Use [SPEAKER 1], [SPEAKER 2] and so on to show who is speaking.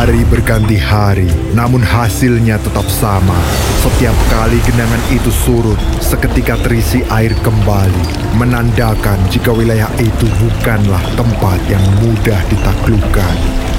[SPEAKER 1] Hari berganti hari, namun hasilnya tetap sama. Setiap kali genangan itu surut, seketika terisi air kembali, menandakan jika wilayah itu bukanlah tempat yang mudah ditaklukkan.